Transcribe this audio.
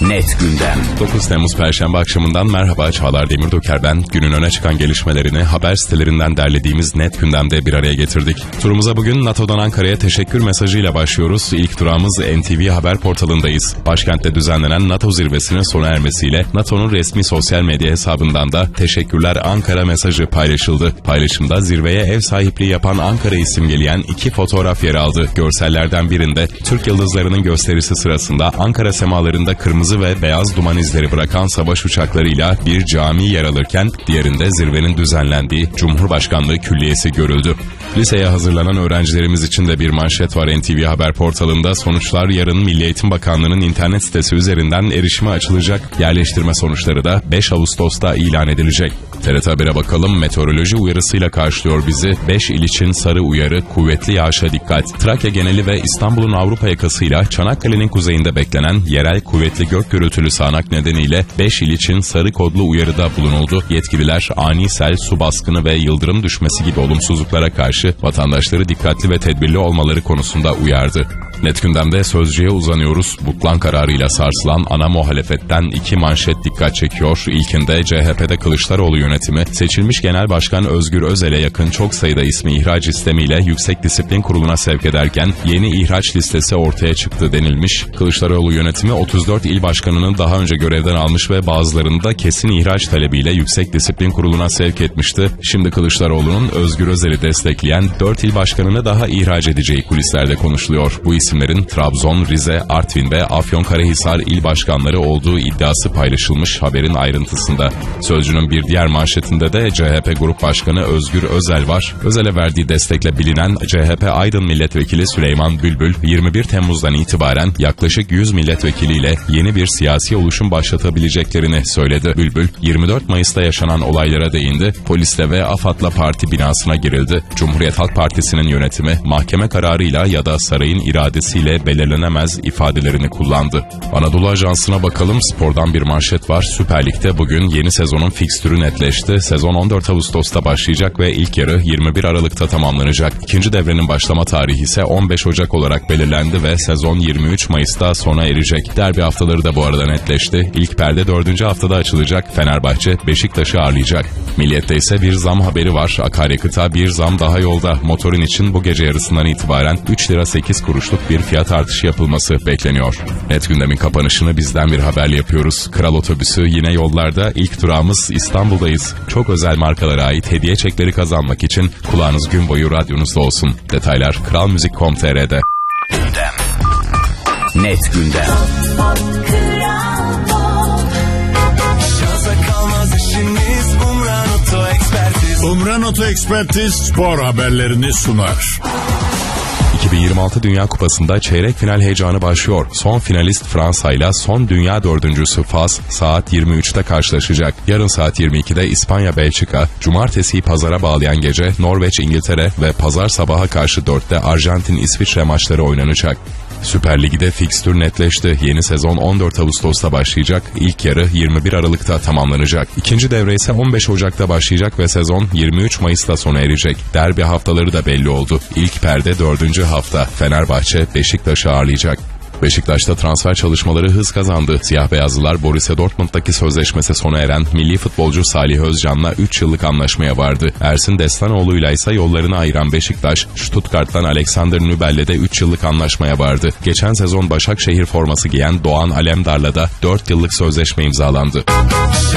Net Gündem. 9 Temmuz Perşembe akşamından merhaba, Çağlar Demirdoker ben. Günün öne çıkan gelişmelerini haber sitelerinden derlediğimiz Net Gündem'de bir araya getirdik. Turumuza bugün NATO'dan Ankara'ya teşekkür mesajıyla başlıyoruz. İlk durağımız NTV Haber portalındayız. Başkentte düzenlenen NATO zirvesinin sona ermesiyle NATO'nun resmi sosyal medya hesabından da teşekkürler Ankara mesajı paylaşıldı. Paylaşımda zirveye ev sahipliği yapan Ankara'yı simgeleyen 2 fotoğraf yer aldı. Görsellerden birinde Türk yıldızlarının gösterisi sırasında Ankara semalarında kırmızı ve beyaz duman izleri bırakan savaş uçaklarıyla bir cami yer alırken diğerinde zirvenin düzenlendiği Cumhurbaşkanlığı Külliyesi görüldü. Liseye hazırlanan öğrencilerimiz için de bir manşet var NTV Haber portalında. Sonuçlar yarın Milli Eğitim Bakanlığı'nın internet sitesi üzerinden erişime açılacak. Yerleştirme sonuçları da 5 Ağustos'ta ilan edilecek. TRT Haber'e bakalım. Meteoroloji uyarısıyla karşılıyor bizi. 5 il için sarı uyarı, kuvvetli yağışa dikkat. Trakya geneli ve İstanbul'un Avrupa yakasıyla Çanakkale'nin kuzeyinde beklenen yerel kuvvetli gök gürültülü sağanak nedeniyle 5 il için sarı kodlu uyarıda bulunuldu. Yetkililer ani sel, su baskını ve yıldırım düşmesi gibi olumsuzluklara karşı vatandaşları dikkatli ve tedbirli olmaları konusunda uyardı. Net Gündem'de Sözcü'ye uzanıyoruz. Butlan kararıyla sarsılan ana muhalefetten 2 manşet dikkat çekiyor. İlkinde CHP'de Kılıçdaroğlu yönetimi seçilmiş Genel Başkan Özgür Özel'e yakın çok sayıda ismi ihraç istemiyle Yüksek Disiplin Kurulu'na sevk ederken yeni ihraç listesi ortaya çıktı denilmiş. Kılıçdaroğlu yönetimi 34 il başkanının daha önce görevden almış ve bazılarını da kesin ihraç talebiyle Yüksek Disiplin Kurulu'na sevk etmişti. Şimdi Kılıçdaroğlu'nun Özgür Özel'i destekleyen 4 il başkanını daha ihraç edeceği kulislerde konuşuluyor. Bu isimlerin Trabzon, Rize, Artvin ve Afyonkarahisar il başkanları olduğu iddiası paylaşılmış haberin ayrıntısında. Sözcü'nün bir diğer manşetinde de CHP Grup Başkanı Özgür Özel var. Özel'e verdiği destekle bilinen CHP Aydın Milletvekili Süleyman Bülbül, 21 Temmuz'dan itibaren yaklaşık 100 milletvekiliyle yeni bir siyasi oluşum başlatabileceklerini söyledi. Bülbül, 24 Mayıs'ta yaşanan olaylara değindi. Polisle ve AFAD'la parti binasına girildi. Cumhuriyet Halk Partisi'nin yönetimi mahkeme kararıyla ya da sarayın iradesiyle belirlenemez ifadelerini kullandı. Anadolu Ajansı'na bakalım. Spordan bir manşet var. Süper Lig'de bugün yeni sezonun fikstürü netleşti. Sezon 14 Ağustos'ta başlayacak ve ilk yarı 21 Aralık'ta tamamlanacak. İkinci devrenin başlama tarihi ise 15 Ocak olarak belirlendi ve sezon 23 Mayıs'ta sona erecek. Derbi haftaları da bu arada netleşti. İlk perde 4. haftada açılacak. Fenerbahçe Beşiktaş'ı ağırlayacak. Milliyet'te ise bir zam haberi var. Akaryakıta bir zam daha yolda. Motorin için bu gece yarısından itibaren 3 lira 8 kuruşluk bir fiyat artışı yapılması bekleniyor. Net Gündem'in kapanışını bizden bir haberle yapıyoruz. Kral Otobüsü yine yollarda. İlk durağımız İstanbul'dayız. Çok özel markalara ait hediye çekleri kazanmak için kulağınız gün boyu radyonuzda olsun. Detaylar kralmuzik.com.tr'de. Gündem. Net Gündem. Umran Oto Ekspertiz spor haberlerini sunar. 2026 Dünya Kupası'nda çeyrek final heyecanı başlıyor. Son finalist Fransa ile son dünya dördüncüsü Fas saat 23'te karşılaşacak. Yarın saat 22'de İspanya-Belçika, cumartesiyi pazara bağlayan gece Norveç-İngiltere ve pazar sabaha karşı 4'te Arjantin-İsviçre maçları oynanacak. Süper Lig'de fikstür netleşti. Yeni sezon 14 Ağustos'ta başlayacak. İlk yarı 21 Aralık'ta tamamlanacak. İkinci devre ise 15 Ocak'ta başlayacak ve sezon 23 Mayıs'ta sona erecek. Derbi haftaları da belli oldu. İlk perde 4. hafta. Fenerbahçe Beşiktaş'ı ağırlayacak. Beşiktaş'ta transfer çalışmaları hız kazandı. Siyah beyazlılar Borussia Dortmund'daki sözleşmesi sona eren milli futbolcu Salih Özcan'la 3 yıllık anlaşmaya vardı. Ersin Destanoğlu'yla ise yollarını ayıran Beşiktaş, Stuttgart'tan Alexander Nübel'le de 3 yıllık anlaşmaya vardı. Geçen sezon Başakşehir forması giyen Doğan Alemdar'la da 4 yıllık sözleşme imzalandı.